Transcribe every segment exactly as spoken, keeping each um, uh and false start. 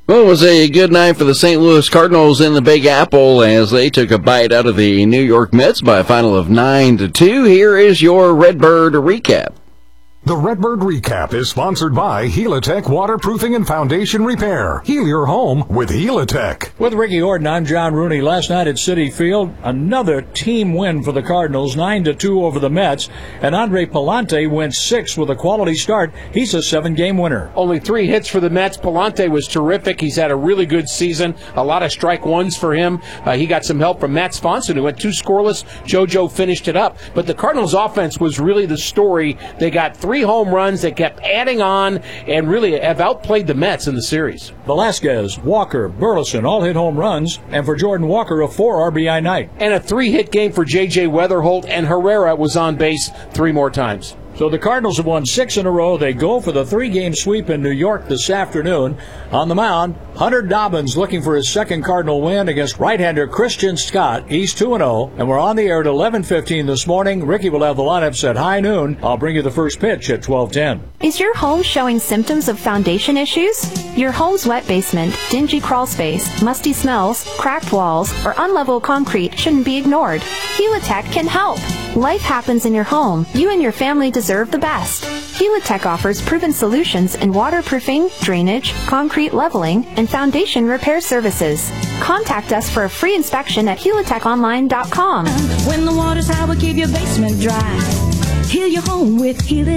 Well, it was a good night for the Saint Louis Cardinals in the Big Apple as they took a bite out of the New York Mets by a final of nine to two. Here is your Redbird recap. The Redbird Recap is sponsored by Helitech Waterproofing and Foundation Repair. Heal your home with Helitech. With Ricky Horton, I'm John Rooney. Last night at Citi Field, another team win for the Cardinals, nine to two over the Mets. And Andre Pallante went six with a quality start. He's a seven-game winner. Only three hits for the Mets. Pallante was terrific. He's had a really good season. A lot of strike ones for him. Uh, he got some help from Matt Swanson, who went two scoreless. JoJo finished it up. But the Cardinals' offense was really the story. They got three Three home runs. They kept adding on and really have outplayed the Mets in the series. Velasquez, Walker, Burleson all hit home runs, and for Jordan Walker, a four R B I night. And a three-hit game for J J Weatherholt, and Herrera was on base three more times. So the Cardinals have won six in a row. They go for the three-game sweep in New York this afternoon. On the mound, Hunter Dobbins looking for his second Cardinal win against right-hander Christian Scott. He's two and oh, and we're on the air at eleven fifteen this morning. Ricky will have the lineups at high noon. I'll bring you the first pitch at twelve ten. Is your home showing symptoms of foundation issues? Your home's wet basement, dingy crawl space, musty smells, cracked walls, or unlevel concrete shouldn't be ignored. Helitech can help. Life happens in your home. You and your family deserve the best. Helitech offers proven solutions in waterproofing, drainage, concrete leveling, and foundation repair services. Contact us for a free inspection at helitech online dot com. When the water's high, we'll keep your basement dry. Heal your home with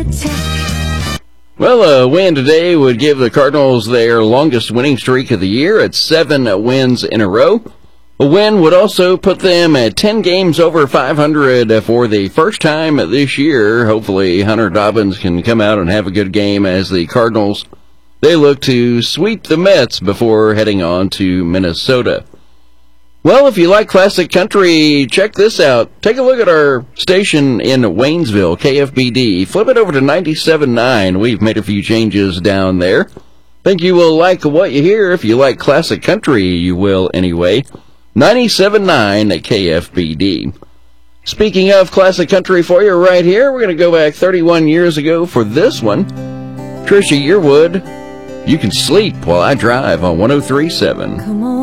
Helitech. Well, a win today would give the Cardinals their longest winning streak of the year at seven wins in a row. A win would also put them at ten games over five hundred for the first time this year. Hopefully, Hunter Dobbins can come out and have a good game as the Cardinals, they look to sweep the Mets before heading on to Minnesota. Well, if you like classic country, check this out. Take a look at our station in Waynesville, K F B D. Flip it over to ninety-seven point nine. We've made a few changes down there. Think you will like what you hear. If you like classic country, you will anyway. ninety-seven point nine at K F B D. Speaking of classic country for you right here, we're going to go back thirty-one years ago for this one. Trisha Yearwood, You Can Sleep While I Drive on one oh three point seven. Come on.